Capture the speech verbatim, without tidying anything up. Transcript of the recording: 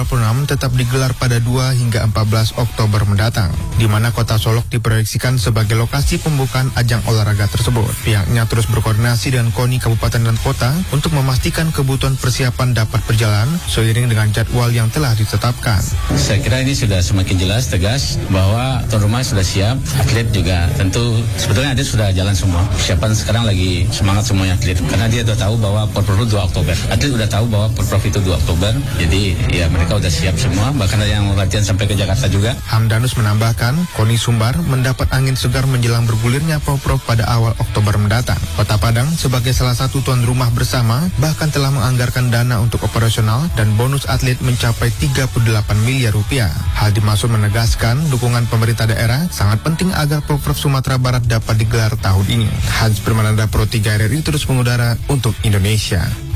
enam tetap digelar pada dua hingga empat belas Oktober mendatang, di mana Kota Solok diproyeksikan sebagai lokasi pembukaan ajang olahraga tersebut. Pihaknya terus berkoordinasi dengan KONI Kabupaten dan Kota untuk memastikan kebutuhan persiapan dapat berjalan seiring dengan jadwal yang telah ditetapkan. Saya kira ini sudah semakin jelas, tegas, bahwa tuan rumah sudah siap, atlet juga tentu, sebetulnya atlet sudah jalan semua. Persiapan sekarang lagi semangat semuanya atlet, karena dia sudah tahu bahwa Porprov itu dua Oktober. Atlet sudah tahu bahwa Porprov itu dua Oktober, jadi ya mereka sudah siap semua, bahkan ada yang latihan sampai ke Jakarta juga. Hamdanus menambahkan, KONI Sumbar mendapat angin segar menjelang bergulirnya Porprov pada awal Oktober mendatang. Kota Padang sebagai salah satu tuan rumah bersama bahkan telah menganggarkan dana untuk operasional dan bonus atlet mencapai tiga puluh delapan miliar rupiah. Hal dimaksud menegaskan dukungan pemerintah daerah sangat penting agar Porprov Sumatera Barat dapat digelar tahun ini. Hans Permananda Pro tiga R R I terus mengudara untuk Indonesia.